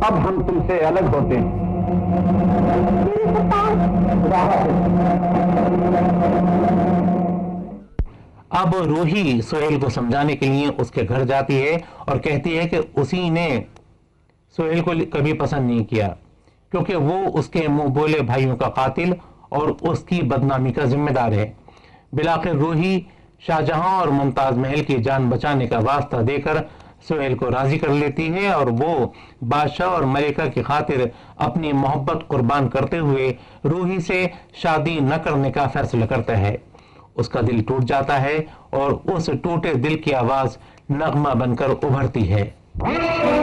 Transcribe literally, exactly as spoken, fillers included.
अब हम तुमसे अलग होते हैं। अब रूही सोहेल को समझाने के लिए उसके घर जाती है और कहती है कि उसी ने सोहेल को कभी पसंद नहीं किया, क्योंकि वो उसके मुंह बोले भाइयों का कातिल और उसकी बदनामी का जिम्मेदार है। बिलाखिर रूही शाहजहां और मुमताज महल की जान बचाने का वास्ता देकर सोहेल को राजी कर लेती है और वो बादशाह और मलिका की खातिर अपनी मोहब्बत कुर्बान करते हुए रूही से शादी न करने का फैसला करता है। उसका दिल टूट जाता है और उस टूटे दिल की आवाज नगमा बनकर उभरती है।